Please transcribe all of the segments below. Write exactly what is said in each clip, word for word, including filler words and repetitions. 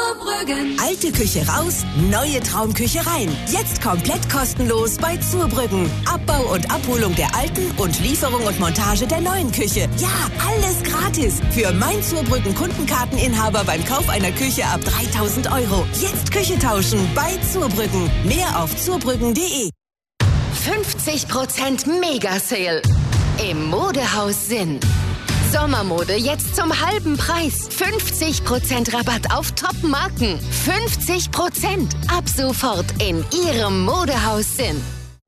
Zurbrüggen. Alte Küche raus, neue Traumküche rein. Jetzt komplett kostenlos bei Zurbrüggen. Abbau und Abholung der alten und Lieferung und Montage der neuen Küche. Ja, alles gratis. Für mein Zurbrüggen Kundenkarteninhaber beim Kauf einer Küche ab dreitausend Euro. Jetzt Küche tauschen bei Zurbrüggen. Mehr auf zurbrüggen punkt de. fünfzig Prozent Mega-Sale im Modehaus Sinn. Sommermode jetzt zum halben Preis. fünfzig Prozent Rabatt auf Top-Marken. fünfzig Prozent ab sofort in Ihrem Modehaus Sinn.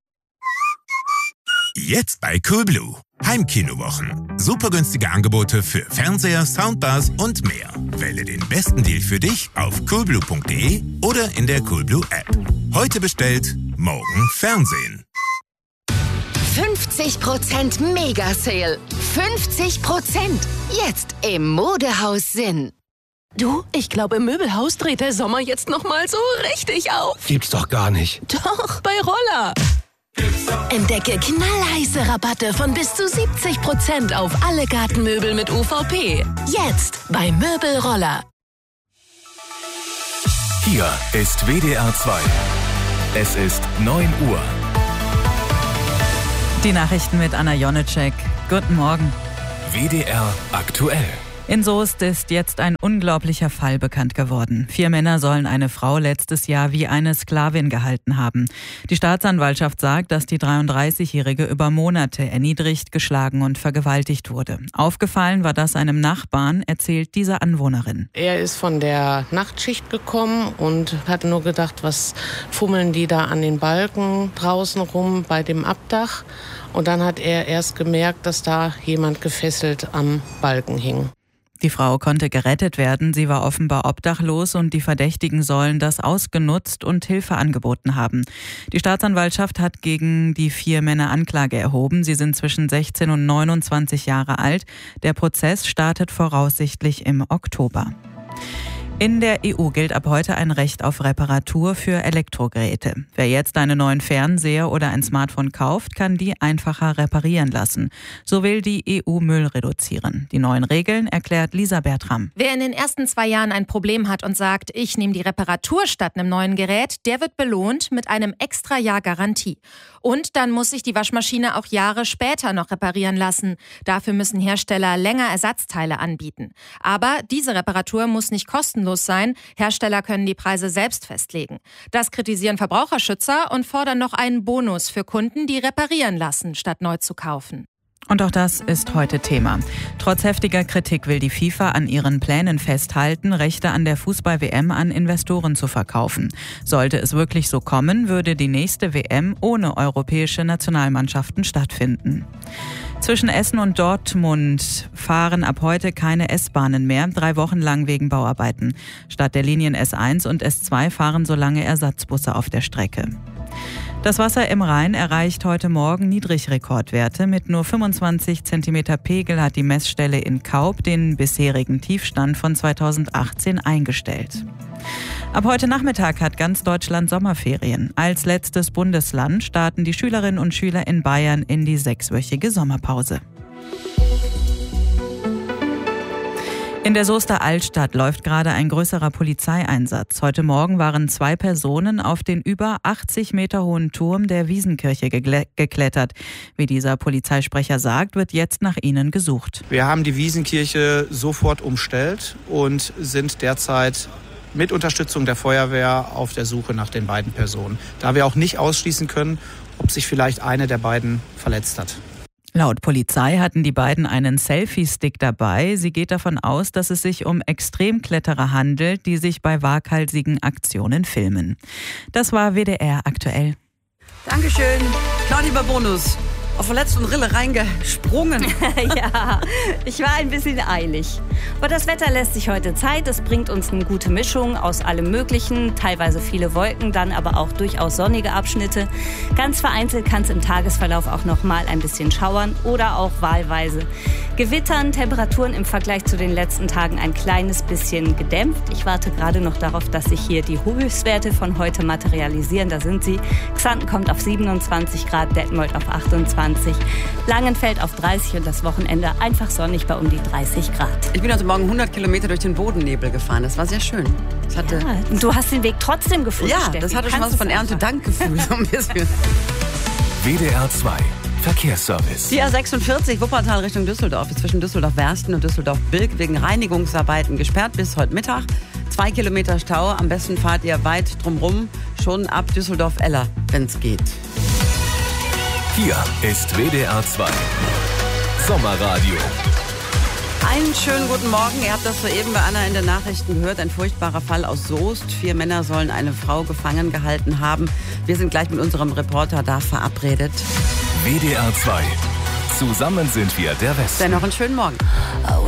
Jetzt bei Coolblue. Heimkinowochen. Super günstige Angebote für Fernseher, Soundbars und mehr. Wähle den besten Deal für dich auf coolblue punkt de oder in der Coolblue App. Heute bestellt, morgen Fernsehen. fünfzig Prozent Mega-Sale. fünfzig Prozent. Jetzt im Modehaus Sinn. Du, ich glaube, im Möbelhaus dreht der Sommer jetzt noch mal so richtig auf. Gibt's doch gar nicht. Doch, bei Roller. Entdecke knallheiße Rabatte von bis zu siebzig Prozent auf alle Gartenmöbel mit U V P. Jetzt bei Möbelroller. Hier ist W D R zwei. Es ist neun Uhr. Die Nachrichten mit Anna Jonitschek. Guten Morgen. W D R aktuell. In Soest ist jetzt ein unglaublicher Fall bekannt geworden. Vier Männer sollen eine Frau letztes Jahr wie eine Sklavin gehalten haben. Die Staatsanwaltschaft sagt, dass die dreiunddreißigjährige über Monate erniedrigt, geschlagen und vergewaltigt wurde. Aufgefallen war das einem Nachbarn, erzählt diese Anwohnerin. Er ist von der Nachtschicht gekommen und hatte nur gedacht, was fummeln die da an den Balken draußen rum bei dem Abdach. Und dann hat er erst gemerkt, dass da jemand gefesselt am Balken hing. Die Frau konnte gerettet werden. Sie war offenbar obdachlos und die Verdächtigen sollen das ausgenutzt und Hilfe angeboten haben. Die Staatsanwaltschaft hat gegen die vier Männer Anklage erhoben. Sie sind zwischen sechzehn und neunundzwanzig Jahre alt. Der Prozess startet voraussichtlich im Oktober. In der E U gilt ab heute ein Recht auf Reparatur für Elektrogeräte. Wer jetzt einen neuen Fernseher oder ein Smartphone kauft, kann die einfacher reparieren lassen. So will die E U Müll reduzieren. Die neuen Regeln erklärt Lisa Bertram. Wer in den ersten zwei Jahren ein Problem hat und sagt, ich nehme die Reparatur statt einem neuen Gerät, der wird belohnt mit einem extra Jahr Garantie. Und dann muss sich die Waschmaschine auch Jahre später noch reparieren lassen. Dafür müssen Hersteller länger Ersatzteile anbieten. Aber diese Reparatur muss nicht kostenlos sein. Hersteller können die Preise selbst festlegen. Das kritisieren Verbraucherschützer und fordern noch einen Bonus für Kunden, die reparieren lassen, statt neu zu kaufen. Und auch das ist heute Thema. Trotz heftiger Kritik will die FIFA an ihren Plänen festhalten, Rechte an der Fußball-W M an Investoren zu verkaufen. Sollte es wirklich so kommen, würde die nächste W M ohne europäische Nationalmannschaften stattfinden. Zwischen Essen und Dortmund fahren ab heute keine S-Bahnen mehr, drei Wochen lang wegen Bauarbeiten. Statt der Linien S eins und S zwei fahren so lange Ersatzbusse auf der Strecke. Das Wasser im Rhein erreicht heute Morgen Niedrigrekordwerte. Mit nur fünfundzwanzig Zentimeter Pegel hat die Messstelle in Kaub den bisherigen Tiefstand von zweitausendachtzehn eingestellt. Ab heute Nachmittag hat ganz Deutschland Sommerferien. Als letztes Bundesland starten die Schülerinnen und Schüler in Bayern in die sechswöchige Sommerpause. In der Soester Altstadt läuft gerade ein größerer Polizeieinsatz. Heute Morgen waren zwei Personen auf den über achtzig Meter hohen Turm der Wiesenkirche geklettert. Wie dieser Polizeisprecher sagt, wird jetzt nach ihnen gesucht. Wir haben die Wiesenkirche sofort umstellt und sind derzeit mit Unterstützung der Feuerwehr auf der Suche nach den beiden Personen, da wir auch nicht ausschließen können, ob sich vielleicht eine der beiden verletzt hat. Laut Polizei hatten die beiden einen Selfie-Stick dabei. Sie geht davon aus, dass es sich um Extremkletterer handelt, die sich bei waghalsigen Aktionen filmen. Das war W D R aktuell. Dankeschön. Claudia Bonus. Auf der letzten Rille reingesprungen. Ja, ich war ein bisschen eilig. Aber das Wetter lässt sich heute Zeit. Es bringt uns eine gute Mischung aus allem Möglichen. Teilweise viele Wolken, dann aber auch durchaus sonnige Abschnitte. Ganz vereinzelt kann es im Tagesverlauf auch noch mal ein bisschen schauern oder auch wahlweise Gewittern, Temperaturen im Vergleich zu den letzten Tagen ein kleines bisschen gedämpft. Ich warte gerade noch darauf, dass sich hier die Höchstwerte von heute materialisieren. Da sind sie. Xanten kommt auf siebenundzwanzig Grad, Detmold auf achtundzwanzig, Langenfeld auf dreißig und das Wochenende einfach sonnig bei um die dreißig Grad. Ich bin heute Morgen hundert Kilometer durch den Bodennebel gefahren. Das war sehr schön. Das hatte ja, und du hast den Weg trotzdem gefunden, Ja, Steffi. das hatte schon was von Erntedankgefühl. So ein bisschen. W D R zwei Verkehrsservice. Die A sechsundvierzig Wuppertal Richtung Düsseldorf ist zwischen Düsseldorf-Wersten und Düsseldorf-Bilk wegen Reinigungsarbeiten gesperrt bis heute Mittag. Zwei Kilometer Stau. Am besten fahrt ihr weit drumrum, schon ab Düsseldorf-Eller, wenn es geht. Hier ist W D R zwei Sommerradio. Einen schönen guten Morgen. Ihr habt das soeben bei Anna in den Nachrichten gehört. Ein furchtbarer Fall aus Soest. Vier Männer sollen eine Frau gefangen gehalten haben. Wir sind gleich mit unserem Reporter da verabredet. W D R zwei. Zusammen sind wir der Westen. Dann noch einen schönen Morgen.